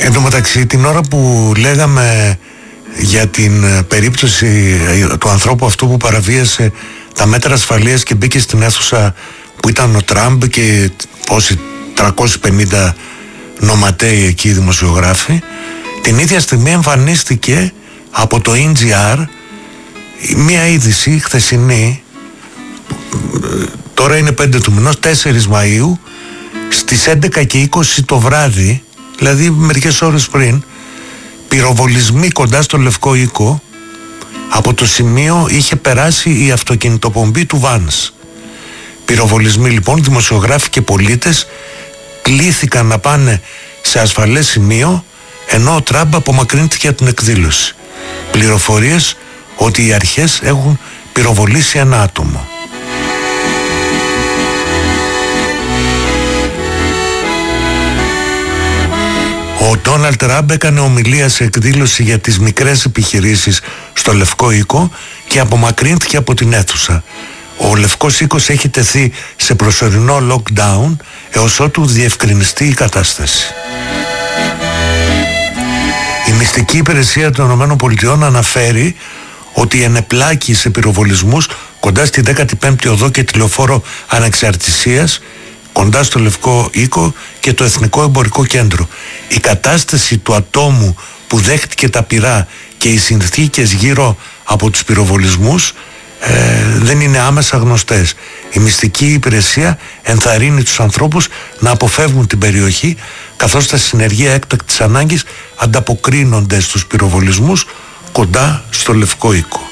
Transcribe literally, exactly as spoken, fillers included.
Εν τω μεταξύ, την ώρα που λέγαμε για την περίπτωση του ανθρώπου αυτού που παραβίασε τα μέτρα ασφαλείας και μπήκε στην αίθουσα που ήταν ο Τραμπ και πόσοι τριακόσιοι πενήντα νοματέοι εκεί οι δημοσιογράφοι, την ίδια στιγμή εμφανίστηκε από το ι τζι αρ μία είδηση χθεσινή, τώρα είναι πέντε του μηνός, τέσσερις Μαΐου, στις έντεκα και είκοσι το βράδυ, δηλαδή μερικές ώρες πριν, πυροβολισμοί κοντά στο Λευκό Οίκο. Από το σημείο είχε περάσει η αυτοκινητοπομπή του Βάνς. Πυροβολισμοί λοιπόν, δημοσιογράφοι και πολίτες κλήθηκαν να πάνε σε ασφαλές σημείο, ενώ ο Τραμπ απομακρύνθηκε από την εκδήλωση. Πληροφορίες ότι οι αρχές έχουν πυροβολήσει ένα άτομο. Ο Ντόναλντ Τραμπ έκανε ομιλία σε εκδήλωση για τις μικρές επιχειρήσεις στο Λευκό Οίκο και απομακρύνθηκε από την αίθουσα. Ο Λευκός Οίκος έχει τεθεί σε προσωρινό lockdown έως ότου διευκρινιστεί η κατάσταση. Η μυστική υπηρεσία των ΗΠΑ αναφέρει ότι ενεπλάκη σε πυροβολισμούς κοντά στη δέκατη πέμπτη οδό και τη λεωφόρο Ανεξαρτησίας, κοντά στο Λευκό Οίκο και το Εθνικό Εμπορικό Κέντρο. Η κατάσταση του ατόμου που δέχτηκε τα πυρά και οι συνθήκες γύρω από τους πυροβολισμούς ε, δεν είναι άμεσα γνωστές. Η μυστική υπηρεσία ενθαρρύνει τους ανθρώπους να αποφεύγουν την περιοχή, καθώς τα συνεργεία έκτακτης ανάγκης ανταποκρίνονται στους πυροβολισμούς κοντά στο Λευκό Οίκο.